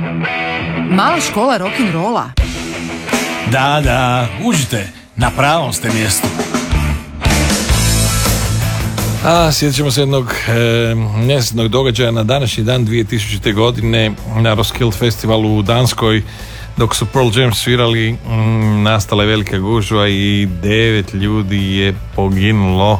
Mala škola rock'n'rolla. Da, užite, na pravom ste mjestu. Sjetit ćemo se jednog nesretnog događaja na današnji dan 2000. godine na Roskilde festivalu u Danskoj. Dok su Pearl Jam svirali, nastala je velika gužva i 9 ljudi je poginulo.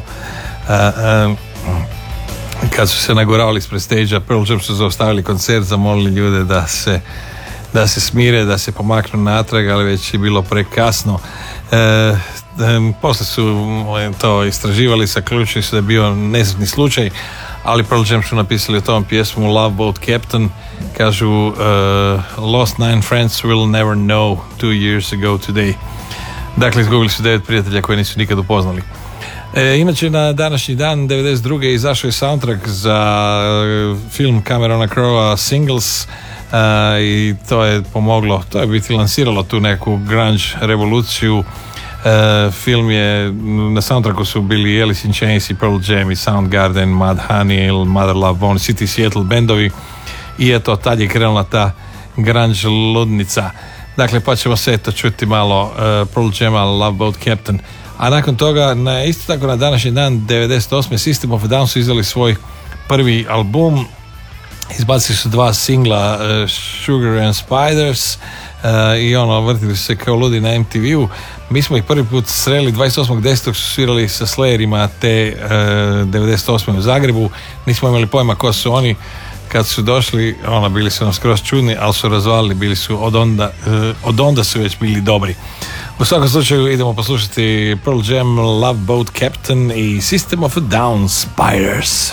Kad su se naguravali ispred stage-a, Pearl Jam su zaustavili koncert, zamolili ljude da se smire, da se pomaknu natrag, ali već je bilo prekasno. Poslije su to istraživali, zaključili su da je bio nesretni slučaj, ali Pearl Jam su napisali o tom pjesmu Love Boat Captain. Kažu Lost 9 friends will never know 2 years ago today. Dakle, izgubili su 9 prijatelja koje nisu nikad upoznali. Inače, na današnji dan 92. izašao je soundtrack za film Camerona Crowe Singles, i to je pomoglo, to je biti lansiralo tu neku grunge revoluciju. Film je, na soundtracku su bili Alice in Chains i Pearl Jam i Soundgarden, Mudhoney, Mother Love Bone, City Seattle bendovi, i eto, tad je krenula ta grunge ludnica. Dakle, pa ćemo se eto čuti malo Pearl Jama, Love Boat Captain. A nakon toga, isto tako na današnji dan 98. System of a Down su izdali svoj prvi album. Izbacili su 2 singla, Sugar and Spiders, i vrtili su se kao ludi na MTV-u. Mi smo ih prvi put sreli 28.10. su svirali sa Slayerima te 98. u Zagrebu. Nismo imali pojma ko su oni. Kad su došli, bili su nam skroz čudni, ali su razvalili, bili su od onda su već bili dobri. U svakom slučaju idemo poslušati Pearl Jam, Love Boat Captain i System of a Down, Spiders.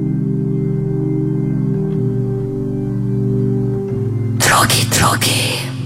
Drogi.